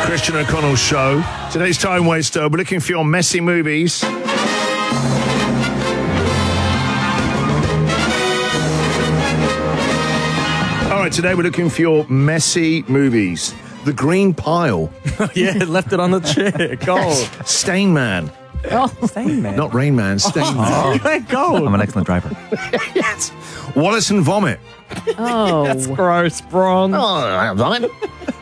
Christian O'Connell Show. Today's Time Waster. We're looking for your messy movies. All right, today we're looking for your messy movies. The Green Pile. Yeah, left it on the chair. Gold. Stain Man. Oh, Stain Man. Not Rain Man, Stain Man. Gold. I'm an excellent driver. Yes. Wallace and Vomit. Oh. That's gross, Bron. Oh,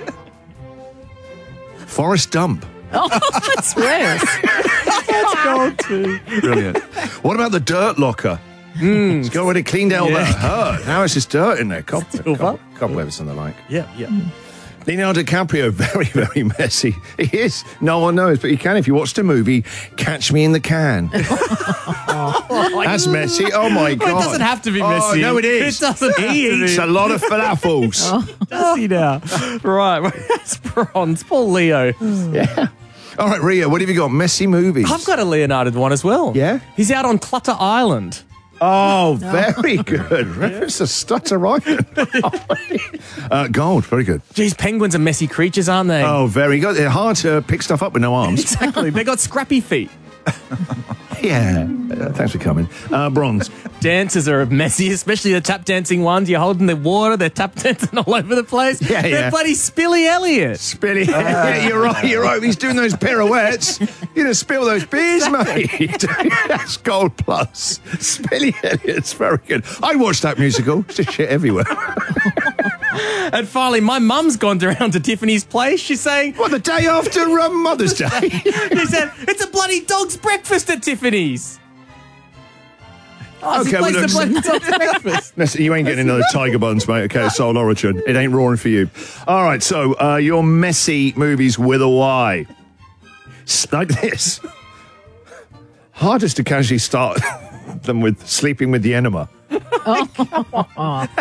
Forrest Dump. Oh, that's worse. That's gold too. Brilliant. What about the Dirt Locker? It's already cleaned out that hurt. Now it's just dirt in there. Cobwebs and the like. Yeah, yeah. Leonardo DiCaprio, very, very messy. He is. No one knows, but you can if you watch the movie Catch Me in the Can. That's messy. Oh, my God. Well, it doesn't have to be messy. Oh, no, it is. It doesn't have He to eats be. a lot of falafels. Does he now? Right. That's bronze. Poor Leo. Yeah. All right, Ria, what have you got? Messy movies. I've got a Leonardo one as well. Yeah? He's out on Clutter Island. Oh, very good. Reference to Stutter Island. Gold, very good. Geez, penguins are messy creatures, aren't they? Oh, very good. They're hard to pick stuff up with no arms. Exactly. They got scrappy feet. Yeah. Thanks for coming. Bronze. Dancers are messy, especially the tap dancing ones. You're holding the water, they're tap dancing all over the place. Yeah, they're yeah. bloody Spilly Elliot. Spilly. Yeah, you're right. He's doing those pirouettes. You know, spill those beers, mate. That's gold plus. Spilly Elliott's very good. I watched that musical. It's just shit everywhere. And finally, my mum's gone around to Tiffany's place. She's saying, What, the day after Mother's Day? she said, it's a bloody dog's breakfast at Tiffany's. Oh, Okay, well, it's a look- bloody dog's breakfast. Listen, you ain't getting another Tiger Buns, mate. Okay, Soul Origin. It ain't roaring for you. All right, so your messy movies with a Y. Like this. Hardest to casually start them with Sleeping with the Enema.